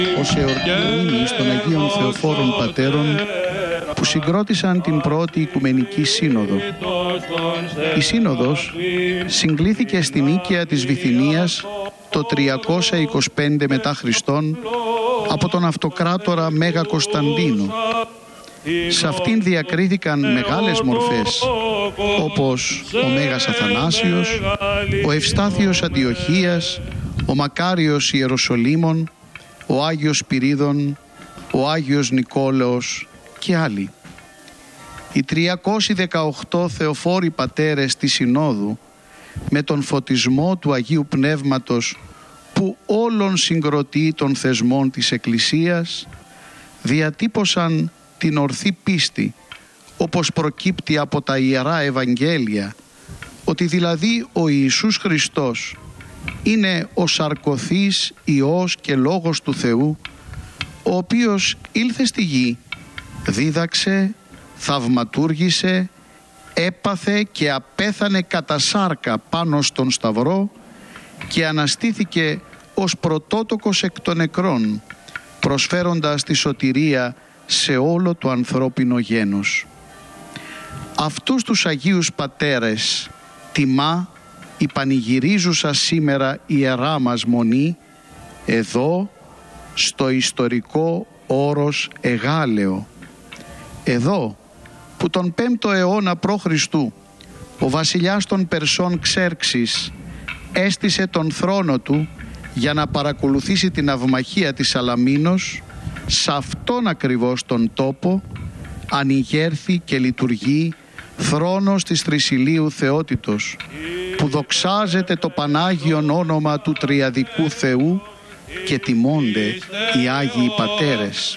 ως εορτή μνήμης των Αγίων Θεοφόρων Πατέρων που συγκρότησαν την πρώτη Οικουμενική Σύνοδο. Η Σύνοδος συγκλήθηκε στην Νίκαια της Βυθινίας το 325 μετά Χριστόν από τον αυτοκράτορα Μέγα Κωνσταντίνο. Σε αυτήν διακρίθηκαν μεγάλες μορφές όπως ο Μέγας Αθανάσιος, ο Ευστάθιος Αντιοχίας, ο Μακάριος Ιεροσολύμων, ο Άγιος Σπυρίδων, ο Άγιος Νικόλαος και άλλοι. Οι 318 Θεοφόροι Πατέρες της Συνόδου με τον φωτισμό του Αγίου Πνεύματος που όλων συγκροτεί των θεσμών της Εκκλησίας διατύπωσαν την ορθή πίστη όπως προκύπτει από τα Ιερά Ευαγγέλια, ότι δηλαδή ο Ιησούς Χριστός είναι ο σαρκωθής Υιός και Λόγος του Θεού, ο οποίος ήλθε στη γη, δίδαξε, θαυματούργησε, έπαθε και απέθανε κατά σάρκα πάνω στον Σταυρό και αναστήθηκε ως πρωτότοκος εκ των νεκρών, προσφέροντας τη σωτηρία σε όλο το ανθρώπινο γένος. Αυτούς τους Αγίους Πατέρες τιμά η πανηγυρίζουσα σήμερα Ιερά μας Μονή εδώ στο ιστορικό όρος Εγάλεο. Εδώ που τον 5ο αιώνα π.Χ. ο βασιλιάς των Περσών Ξέρξης έστησε τον θρόνο του για να παρακολουθήσει την αυμαχία της Σαλαμίνος, σε αυτόν ακριβώς τον τόπο ανοιγέρθη και λειτουργεί θρόνος της Τρισηλίου Θεότητος, που δοξάζεται το Πανάγιον όνομα του Τριαδικού Θεού και τιμώνται οι Άγιοι Πατέρες.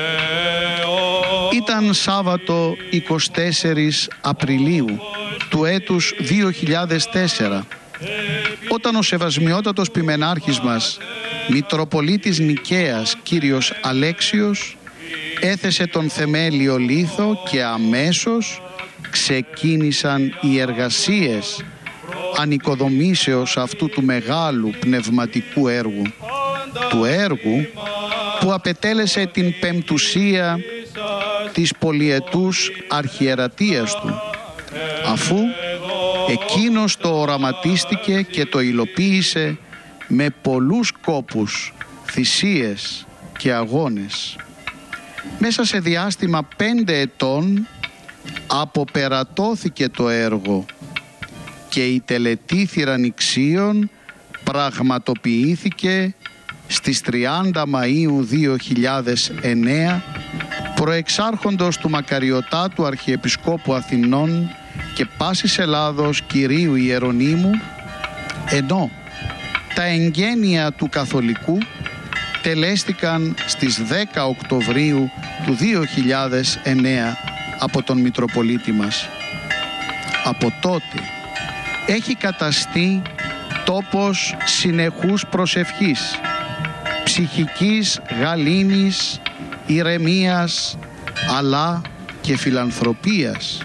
Ήταν Σάββατο 24 Απριλίου του έτους 2004, όταν ο Σεβασμιότατος Ποιμενάρχης μας, Μητροπολίτης Νικαίας Κύριος Αλέξιος, έθεσε τον θεμέλιο λίθο και αμέσως ξεκίνησαν οι εργασίες ανοικοδομήσεως αυτού του μεγάλου πνευματικού έργου, του έργου που απετέλεσε την πεμπτουσία της πολυετούς αρχιερατείας του, αφού εκείνος το οραματίστηκε και το υλοποίησε με πολλούς κόπους, θυσίες και αγώνες. Μέσα σε διάστημα 5 ετών αποπερατώθηκε το έργο και η τελετή θυρανιξίων πραγματοποιήθηκε στις 30 Μαΐου 2009 προεξάρχοντος του Μακαριωτάτου Αρχιεπισκόπου Αθηνών και πάσης Ελλάδος Κυρίου Ιερονύμου, ενώ τα εγγένεια του Καθολικού τελέστηκαν στις 10 Οκτωβρίου του 2009 από τον Μητροπολίτη μας. Από τότε έχει καταστεί τόπος συνεχούς προσευχής, ψυχικής γαλήνης, ηρεμίας, αλλά και φιλανθρωπίας.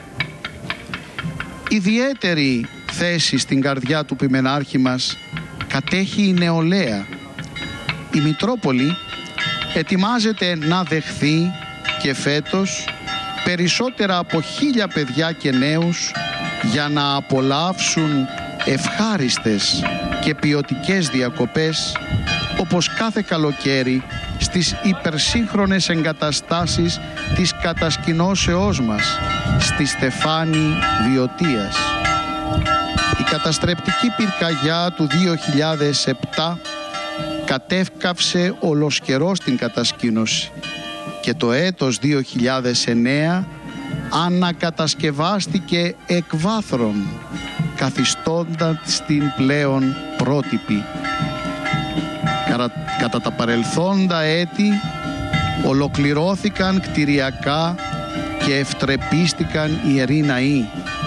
Ιδιαίτερη θέση στην καρδιά του Ποιμενάρχη μας κατέχει η νεολαία. Η Μητρόπολη ετοιμάζεται να δεχθεί και φέτος περισσότερα από 1.000 παιδιά και νέους για να απολαύσουν ευχάριστες και ποιοτικές διακοπές όπως κάθε καλοκαίρι στις υπερσύγχρονες εγκαταστάσεις της κατασκηνώσεώς μας στη Στεφάνη Βιωτίας. Η καταστρεπτική πυρκαγιά του 2007 κατεύκαυσε ολοσχερός την κατασκήνωση και το έτος 2009 ανακατασκευάστηκε εκ βάθρων, καθιστώντας την πλέον πρότυπη. Κατά τα παρελθόντα έτη ολοκληρώθηκαν κτηριακά και ευτρεπίστηκαν ιεροί ναοί.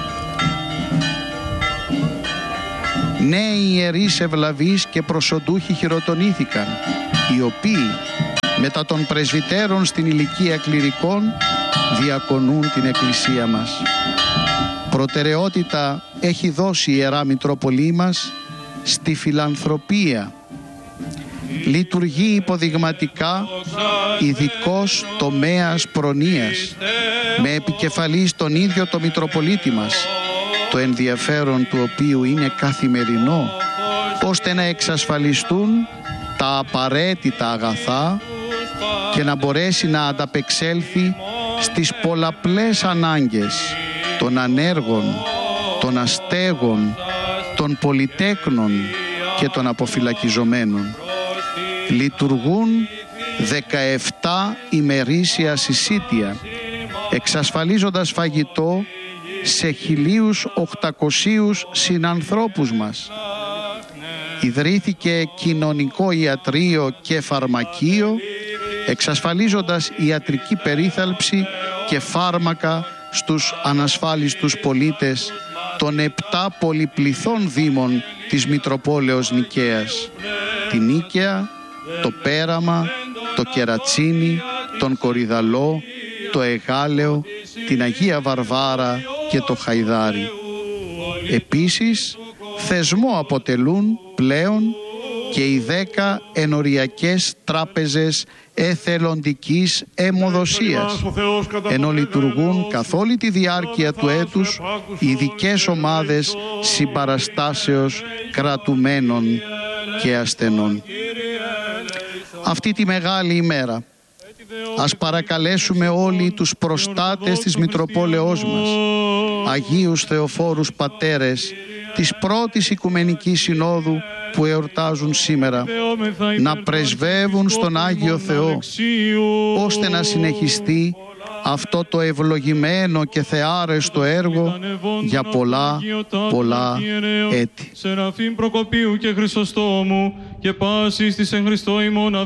Νέοι ιερείς ευλαβείς και προσοντούχοι χειροτονήθηκαν, οι οποίοι μετά των πρεσβυτέρων στην ηλικία κληρικών διακονούν την Εκκλησία μας. Προτεραιότητα έχει δώσει η Ιερά Μητρόπολή μας στη φιλανθρωπία. λειτουργεί υποδειγματικά ειδικός τομέας προνοίας, με επικεφαλής τον ίδιο το Μητροπολίτη μας, το ενδιαφέρον του οποίου είναι καθημερινό, ώστε να εξασφαλιστούν τα απαραίτητα αγαθά και να μπορέσει να ανταπεξέλθει στις πολλαπλές ανάγκες των ανέργων, των αστέγων, των πολυτέκνων και των αποφυλακιζομένων. Λειτουργούν 17 ημερήσια συσίτια, εξασφαλίζοντας φαγητό σε 1.800 συνανθρώπους μας. Ιδρύθηκε κοινωνικό ιατρείο και φαρμακείο, εξασφαλίζοντας ιατρική περίθαλψη και φάρμακα στους ανασφάλιστους πολίτες των 7 πολυπληθών δήμων της Μητροπόλεως Νικαίας: τη Νίκαια, το Πέραμα, το Κερατσίνι, τον Κορυδαλό, το Εγάλεο, την Αγία Βαρβάρα και το Χαϊδάρι. Επίσης, θεσμό αποτελούν πλέον και οι 10 ενοριακές τράπεζες εθελοντικής αιμοδοσίας, ενώ λειτουργούν καθ' όλη τη διάρκεια του έτους ειδικές ομάδες συμπαραστάσεως κρατουμένων και ασθενών. Αυτή τη μεγάλη ημέρα ας παρακαλέσουμε όλοι τους προστάτες της Μητροπόλεως μας, Αγίους Θεοφόρους Πατέρες της πρώτης Οικουμενικής Συνόδου που εορτάζουν σήμερα, να πρεσβεύουν στον Άγιο Θεό, ώστε να συνεχιστεί αυτό το ευλογημένο και θεάρεστο έργο για πολλά έτη. Σεραφείμ Προκοπίου και Χρυσοστόμου και πάσης της εν Χριστώ ημών